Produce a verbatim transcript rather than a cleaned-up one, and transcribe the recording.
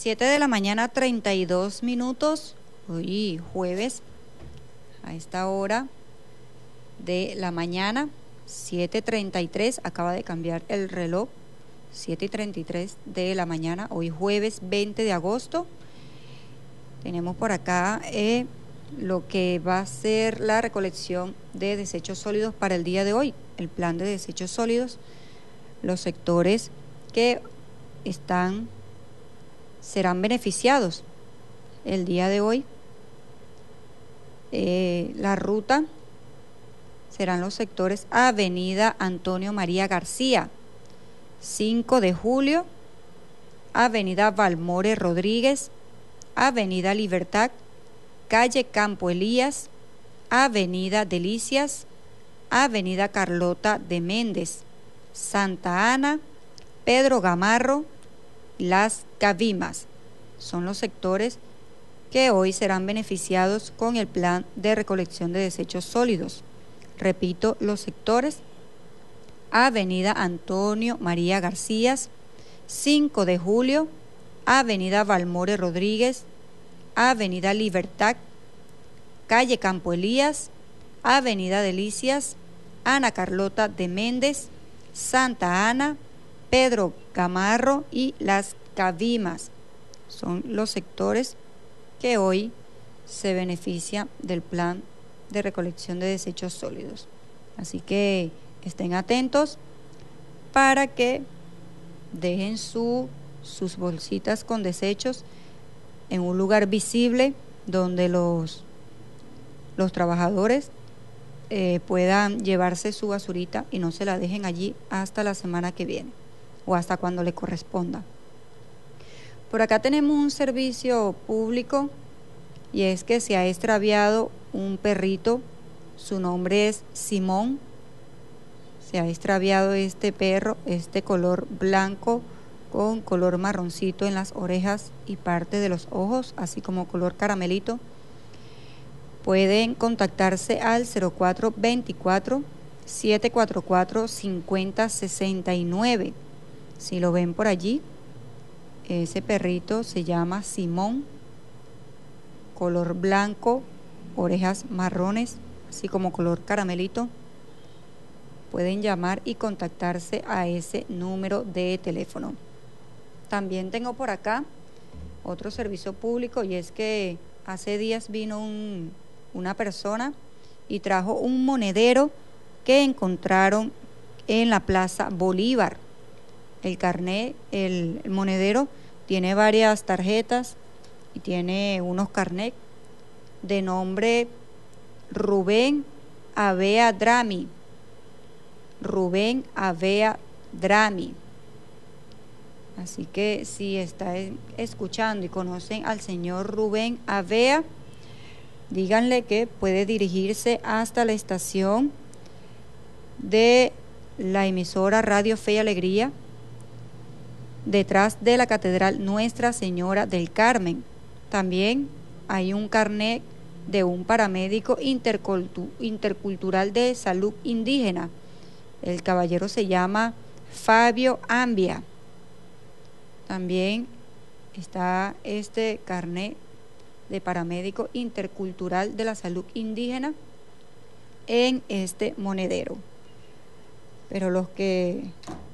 siete de la mañana, treinta y dos minutos. Hoy jueves, a esta hora de la mañana, siete y treinta y tres. Acaba de cambiar el reloj. siete y treinta y tres de la mañana. Hoy jueves veinte de agosto. Tenemos por acá eh, lo que va a ser la recolección de desechos sólidos para el día de hoy. El plan de desechos sólidos. Los sectores que están serán beneficiados el día de hoy. Eh, la ruta serán los sectores Avenida Antonio María García, cinco de julio, Avenida Valmore Rodríguez, Avenida Libertad, calle Campo Elías, Avenida Delicias, Avenida Carlota de Méndez, Santa Ana, Pedro Gamarro, Las Cabimas. Son los sectores que hoy serán beneficiados con el plan de recolección de desechos sólidos. Repito, los sectores: Avenida Antonio María García, cinco de julio, Avenida Valmore Rodríguez, Avenida Libertad, calle Campo Elías, Avenida Delicias, Ana Carlota de Méndez, Santa Ana, Pedro Gamarro y Las Cabimas. Son los sectores que hoy se benefician del plan de recolección de desechos sólidos. Así que estén atentos para que dejen su, sus bolsitas con desechos en un lugar visible donde los, los trabajadores eh, puedan llevarse su basurita y no se la dejen allí hasta la semana que viene o hasta cuando le corresponda. Por acá tenemos un servicio público y es que se ha extraviado un perrito. Su nombre es Simón. Se ha extraviado este perro, este color blanco con color marroncito en las orejas y parte de los ojos, así como color caramelito. Pueden contactarse al cero cuatro veinticuatro, setecientos cuarenta y cuatro, cincuenta sesenta y nueve. Si lo ven por allí, ese perrito se llama Simón, color blanco, orejas marrones, así como color caramelito. Pueden llamar y contactarse a ese número de teléfono. También tengo por acá otro servicio público y es que hace días vino un, una persona y trajo un monedero que encontraron en la Plaza Bolívar. El carnet, el, el monedero tiene varias tarjetas y tiene unos carnet de nombre Rubén Avea Drami. Rubén Avea Drami. Así que si están escuchando y conocen al señor Rubén Avea, díganle que puede dirigirse hasta la estación de la emisora Radio Fe y Alegría, detrás de la Catedral Nuestra Señora del Carmen. También hay un carnet de un paramédico intercultural de salud indígena. El caballero se llama Fabio Ambia. También está este carnet de paramédico intercultural de la salud indígena en este monedero. Pero los que